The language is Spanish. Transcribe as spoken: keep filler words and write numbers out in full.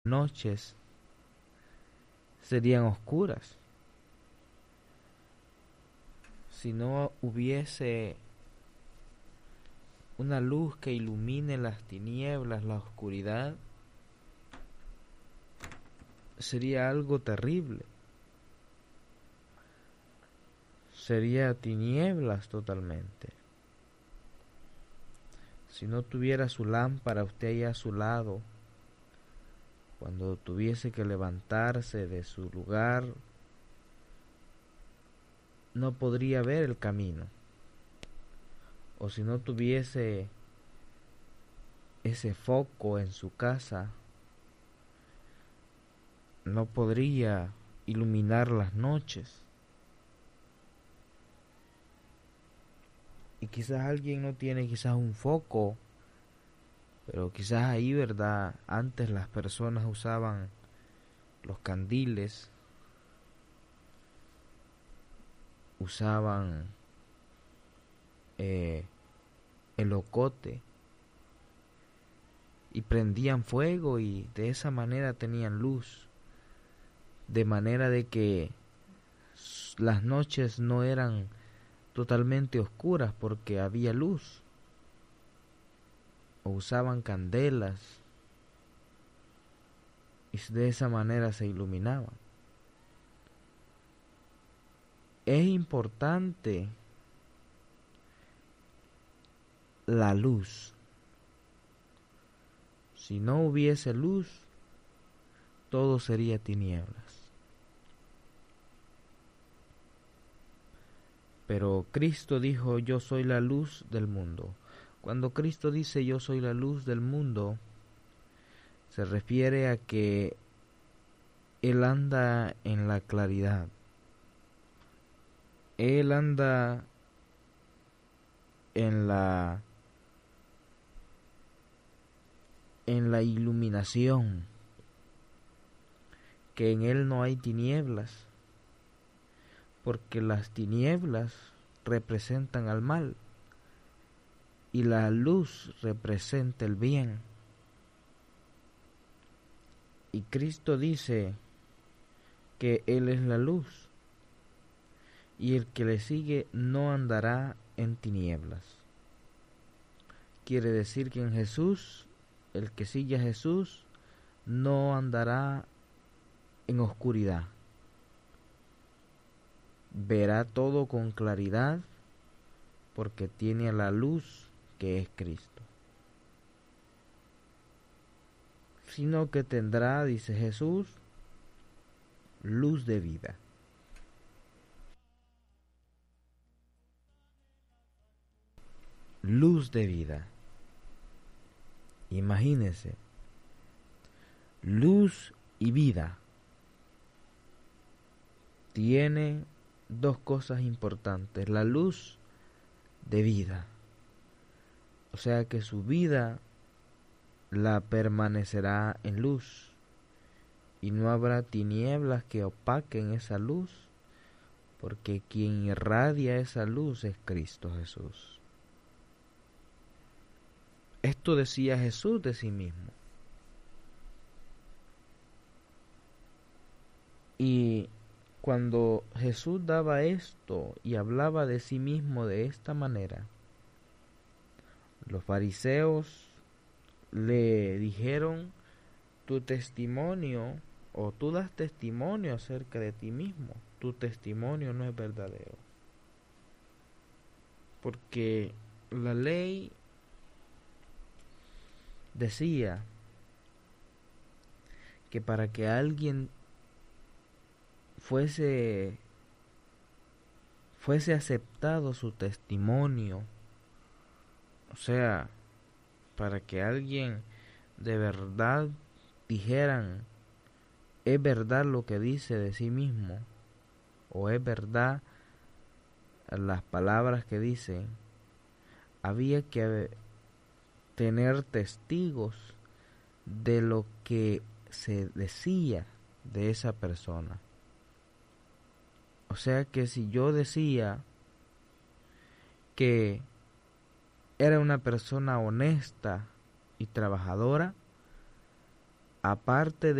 noches serían oscuras. Si no hubiese una luz que ilumine las tinieblas, la oscuridad, sería algo terrible. Sería tinieblas totalmente. Si no tuviera su lámpara usted ahí a su lado, cuando tuviese que levantarse de su lugar, no podría ver el camino. O si no tuviese ese foco en su casa, no podría iluminar las noches. Y quizás alguien no tiene quizás un foco, pero quizás ahí, ¿verdad? Antes las personas usaban los candiles, usaban eh, el ocote y prendían fuego y de esa manera tenían luz, de manera de que las noches no eran totalmente oscuras porque había luz, o usaban candelas y de esa manera se iluminaban. Es importante la luz. Si no hubiese luz, todo sería tinieblas. Pero Cristo dijo, yo soy la luz del mundo. Cuando Cristo dice yo soy la luz del mundo, se refiere a que Él anda en la claridad. Él anda en la en la iluminación, que en Él no hay tinieblas, porque las tinieblas representan al mal y la luz representa el bien. Y Cristo dice que Él es la luz y el que le sigue no andará en tinieblas. Quiere decir que en Jesús, el que sigue a Jesús no andará en oscuridad. Verá todo con claridad porque tiene a la luz que es Cristo. Sino que tendrá, dice Jesús, luz de vida. Luz de vida. Imagínese, luz y vida. Tiene dos cosas importantes. La luz de vida. O sea que su vida la permanecerá en luz. Y no habrá tinieblas que opaquen esa luz. Porque quien irradia esa luz es Cristo Jesús. Esto decía Jesús de sí mismo. Y cuando Jesús daba esto y hablaba de sí mismo de esta manera, los fariseos le dijeron, tu testimonio, o tú das testimonio acerca de ti mismo, tu testimonio no es verdadero. Porque la ley decía que para que alguien fuese fuese aceptado su testimonio, o sea, para que alguien de verdad dijeran es verdad lo que dice de sí mismo, o es verdad las palabras que dice, había que tener testigos de lo que se decía de esa persona. O sea que si yo decía que era una persona honesta y trabajadora, aparte